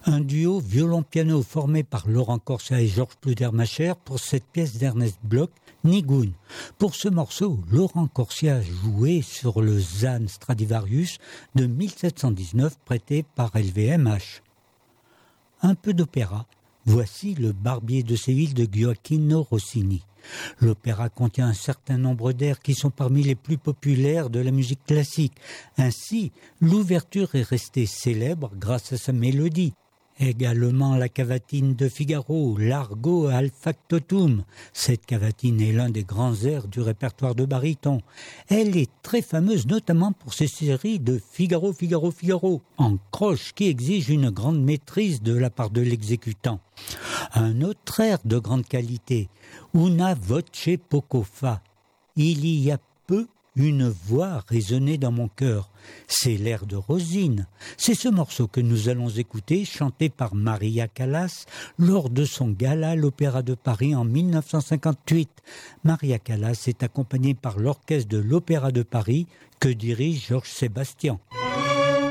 Un duo violon-piano formé par Laurent Corsia et Georges Pludermacher pour cette pièce d'Ernest Bloch, Nigun. Pour ce morceau, Laurent Corsia jouait sur le Zan Stradivarius de 1719 prêté par LVMH. Un peu d'opéra. Voici Le Barbier de Séville de Gioacchino Rossini. L'opéra contient un certain nombre d'airs qui sont parmi les plus populaires de la musique classique. Ainsi, l'ouverture est restée célèbre grâce à sa mélodie. Également la cavatine de Figaro, Largo al factotum. Cette cavatine est l'un des grands airs du répertoire de baryton. Elle est très fameuse notamment pour ses séries de Figaro, Figaro, Figaro, en croche qui exige une grande maîtrise de la part de l'exécutant. Un autre air de grande qualité, Una voce poco fa. Il y a peu une voix résonnait dans mon cœur. C'est l'air de Rosine. C'est ce morceau que nous allons écouter, chanté par Maria Callas lors de son gala à l'Opéra de Paris en 1958. Maria Callas est accompagnée par l'orchestre de l'Opéra de Paris que dirige Georges Sébastien.